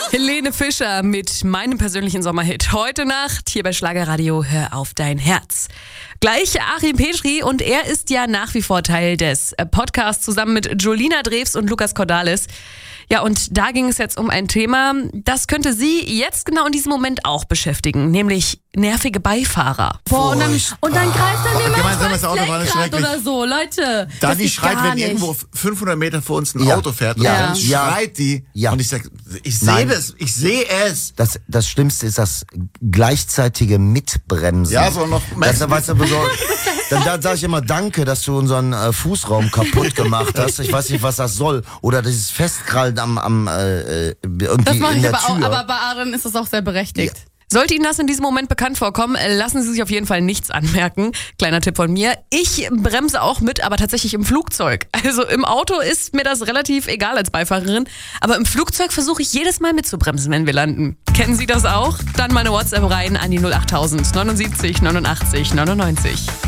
Helene Fischer mit meinem persönlichen Sommerhit. Heute Nacht hier bei Schlagerradio Hör auf dein Herz. Gleich Achim Petri und er ist ja nach wie vor Teil des Podcasts zusammen mit Jolina Drews und Lukas Cordalis. Ja, und da ging es jetzt um ein Thema, das könnte Sie jetzt genau in diesem Moment auch beschäftigen, nämlich nervige Beifahrer. Boah, und dann greift er mir Gemeinsames manchmal Autofahren das ist Lenkrad schrecklich. oder so, Leute. Dani das schreit, geht gar wenn nicht. irgendwo 500 Meter vor uns ein Ja. Auto fährt. Ja. Und dann Ja. schreit die. Ja. Und ich sag, ich sehe Nein. das, ich sehe es. Das Schlimmste ist das gleichzeitige Mitbremsen. Ja, so noch. Weißt du, dann sage ich immer Danke, dass du unseren Fußraum kaputt gemacht hast. Ich weiß nicht, was das soll. Oder dieses Festkrallen irgendwie Das mache in ich der aber auch, Tür. aber bei Adrian ist das auch sehr berechtigt. Sollte Ihnen das in diesem Moment bekannt vorkommen, lassen Sie sich auf jeden Fall nichts anmerken. Kleiner Tipp von mir. Ich bremse auch mit, aber tatsächlich im Flugzeug. Also im Auto ist mir das relativ egal als Beifahrerin. Aber im Flugzeug versuche ich jedes Mal mitzubremsen, wenn wir landen. Kennen Sie das auch? Dann meine WhatsApp rein an die 08000 79 89 99.